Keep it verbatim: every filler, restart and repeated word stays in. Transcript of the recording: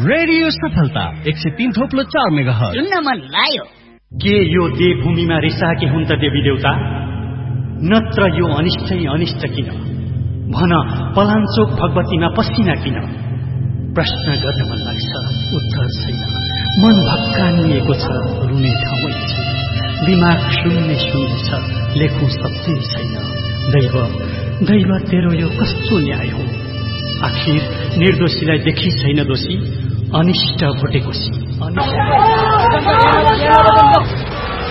Radio सफलता एक सय तीन थोप्लो चार मेगाहर्ज सुन्न मन लायो। के यो देवभूमिमा रिसाके हुन् त देवी देवता? नत्र यो अनिष्टै अनिष्ट किन? भन पलाञ्चोक भगवतीमा पसिना किन? प्रश्न गर्न मन लाग्छ, उत्तर छैन। मन भक्कानिएको छ, रुने ठाउँै छैन। दिमाग शून्य शून्य छ, लेखौँ शब्दै छैन। दैव दैव तेरो यो कस्तो न्याय हो? आखिर निर्दोषीलाई देखि छैन दोषी, अनिष्ट भोटेकोसी।